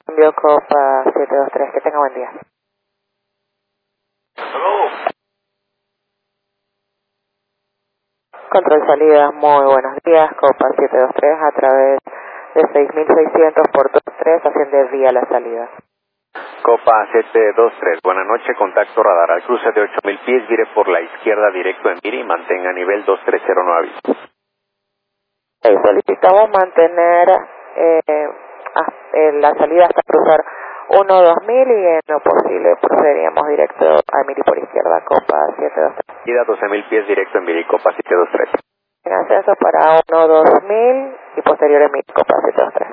Cambio Copa 723, que tenga buen día. Hello. Control salida, muy buenos días, Copa 723 a través de 6600 por 23, asciende vía la salida. Copa 723, buenas noches, contacto radar al cruce de 8000 pies, vire por la izquierda directo en Miri, mantenga nivel 230 aviso. Solicitamos mantener la salida hasta cruzar 1-2000 y en lo posible procederíamos directo a Miri por izquierda, Copa 723. Ida 12000 pies directo en Miri, Copa 723. En ascenso para 1-2000 y posterior en Miri, Copa 723.